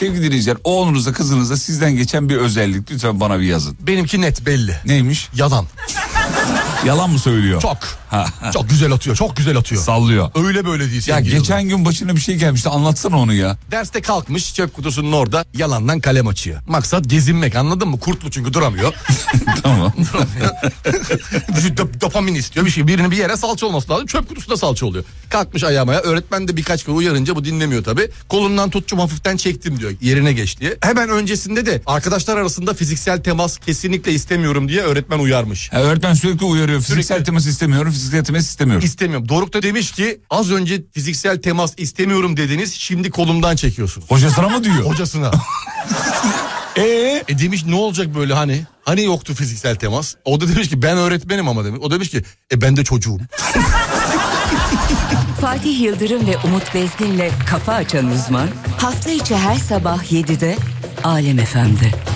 Sevgili dinleyiciler, oğlunuzda kızınızda sizden geçen bir özellik lütfen bana bir yazın. Benimki net belli. Neymiş? Yalan. Yalan mı söylüyor? Çok. Çok güzel atıyor, çok güzel atıyor. Sallıyor. Öyle böyle değil. Ya geçen gün başına bir şey gelmişti, anlatsana onu ya. Derste kalkmış, çöp kutusunun orada yalandan kalem açıyor. Maksat gezinmek, anladın mı? Kurtlu çünkü duramıyor. Tamam. Dopamin istiyor bir şey. Birini bir yere salça olması lazım. Çöp kutusunda salça oluyor. Kalkmış ayağımaya. Öğretmen de birkaç kere uyarınca bu dinlemiyor tabii. Kolundan tuttum, hafiften çektim diyor. Yerine geç diye. Hemen öncesinde de arkadaşlar arasında fiziksel temas kesinlikle istemiyorum diye öğretmen uyarmış. Öğretmen sürekli uyarıyor. Fiziksel temas istemiyorum. Fiziksel temas istemiyorum. İstemiyorum. Doruk da demiş ki az önce fiziksel temas istemiyorum dediniz. Şimdi kolumdan çekiyorsunuz. Hocasına mı diyor? Hocasına. Demiş ne olacak böyle hani? Hani yoktu fiziksel temas? O da demiş ki ben öğretmenim ama demiş. O demiş ki ben de çocuğum. Fatih Yıldırım ve Umut Bezgin'le Kafa Açan Uzman hafta içi her sabah 7'de Alem FM'de.